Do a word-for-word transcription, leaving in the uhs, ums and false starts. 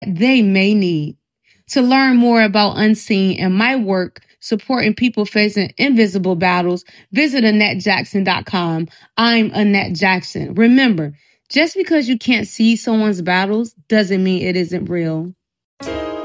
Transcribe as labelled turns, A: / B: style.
A: they may need. To learn more about Unseen and my work supporting people facing invisible battles, visit Annette Jackson dot com. I'm Annette Jackson. Remember, just because you can't see someone's battles doesn't mean it isn't real.